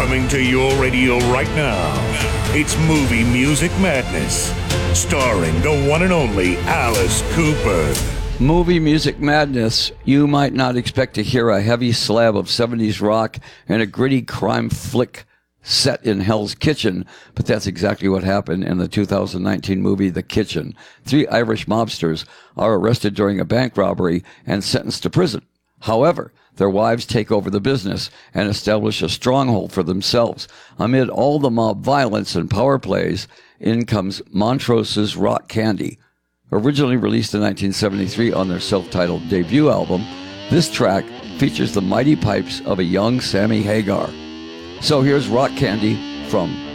Coming to your radio right now, it's Movie Music Madness, starring the one and only Alice Cooper. Movie Music Madness. You might not expect to hear a heavy slab of 70s rock and a gritty crime flick set in Hell's Kitchen, but that's exactly what happened in the 2019 movie The Kitchen. 3 Irish mobsters are arrested during a bank robbery and sentenced to prison. However, their wives take over the business and establish a stronghold for themselves. Amid all the mob violence and power plays, in comes Montrose's Rock Candy. Originally released in 1973 on their self-titled debut album, this track features the mighty pipes of a young Sammy Hagar. So here's Rock Candy from